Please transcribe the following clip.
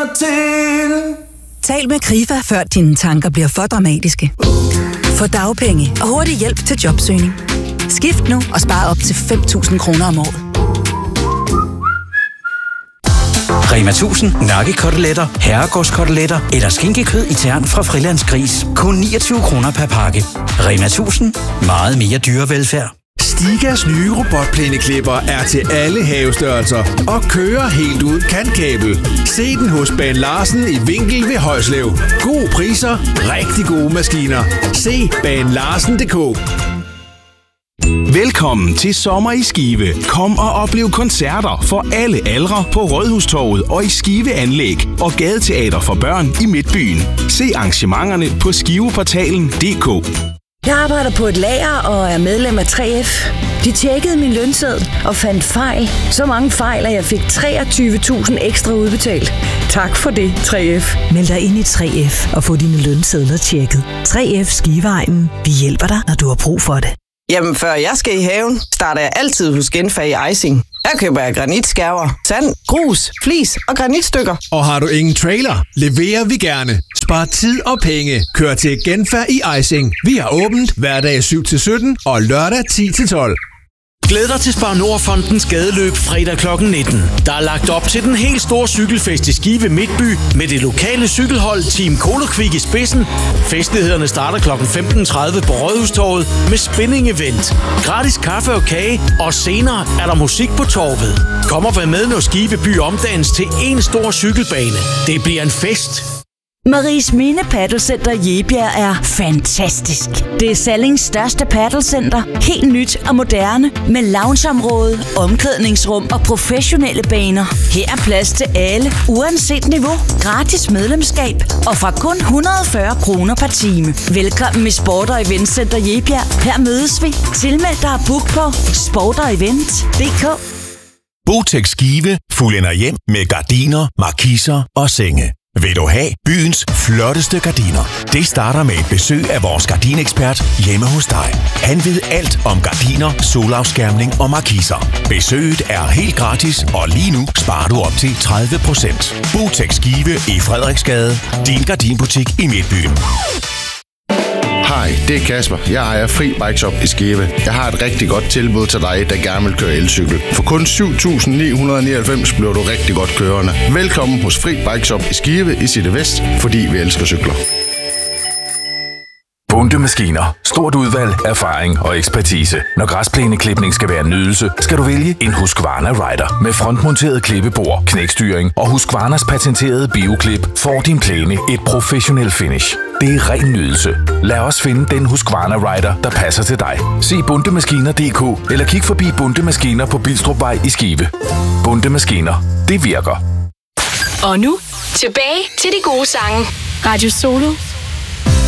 til. Tal med Krifa, før dine tanker bliver for dramatiske. Få dagpenge og hurtig hjælp til jobsøgning. Skift nu og spar op til 5.000 kroner om året. Rema 1000 nakkekoteletter, herregårdskoteletter eller skinkekød i tern fra Frilandsgris. Kun 29 kroner per pakke. Rema 1000. Meget mere dyrevelfærd. Stigas nye robotplæneklipper er til alle havestørrelser og kører helt uden kantkabel. Se den hos Baan Larsen i Vinkel ved Højslev. Gode priser, rigtig gode maskiner. Se baanlarsen.dk. Velkommen til sommer i Skive. Kom og oplev koncerter for alle aldre på Rådhustorvet og i Skive Anlæg og gadeteater for børn i Midtbyen. Se arrangementerne på skiveportalen.dk. Jeg arbejder på et lager og er medlem af 3F. De tjekkede min lønseddel og fandt fejl. Så mange fejl, at jeg fik 23.000 ekstra udbetalt. Tak for det, 3F. Meld dig ind i 3F og få dine lønsedler tjekket. 3F Skiveegnen. Vi hjælper dig, når du har brug for det. Jamen, før jeg skal i haven, starter jeg altid hos Genfag Icing. Her køber jeg granitskærver, sand, grus, flis og granitstykker. Og har du ingen trailer, leverer vi gerne. Spar tid og penge. Kør til Genfag Icing. Vi har åbent hverdag 7-17 og lørdag 10-12. Glæd dig til Spar Nord-fondens gadeløb fredag kl. 19. Der er lagt op til den helt store cykelfest i Skive Midtby med det lokale cykelhold Team Kolokvik i spidsen. Festlighederne starter kl. 15.30 på Rådhustorvet med spinning-event, gratis kaffe og kage, og senere er der musik på torvet. Kom og vær med, når Skive by omdannes til en stor cykelbane. Det bliver en fest. Maries Mine Paddelcenter Jebjerg er fantastisk. Det er Sallings største paddelcenter. Helt nyt og moderne med loungeområde, omklædningsrum og professionelle baner. Her er plads til alle, uanset niveau. Gratis medlemskab og fra kun 140 kroner per time. Velkommen i Sport og Event Center Jebjerg. Her mødes vi. Tilmeld dig og book på sportogevent.dk. Botex Skive fuldender hjem med gardiner, markiser og senge. Vil du have byens flotteste gardiner? Det starter med et besøg af vores gardinekspert hjemme hos dig. Han ved alt om gardiner, solafskærmning og markiser. Besøget er helt gratis, og lige nu sparer du op til 30%. Botex Skive i Frederiksgade. Din gardinbutik i Midtbyen. Hej, det er Kasper. Jeg ejer Fri Bike Shop i Skive. Jeg har et rigtig godt tilbud til dig, der gerne vil køre elcykel. For kun 7.999 bliver du rigtig godt kørende. Velkommen hos Fri Bike Shop i Skive i City Vest, fordi vi elsker cykler. Bunde Maskiner. Stort udvalg, erfaring og ekspertise. Når græsplæneklipning skal være en nydelse, skal du vælge en Husqvarna Rider. Med frontmonteret klippebord, knækstyring og Husqvarnas patenterede bioklip får din plæne et professionelt finish. Det er ren nydelse. Lad os finde den Husqvarna Rider, der passer til dig. Se bundemaskiner.dk eller kig forbi Bunde Maskiner på Bilstrupvej i Skive. Bunde Maskiner. Det virker. Og nu tilbage til de gode sange. Radio Solo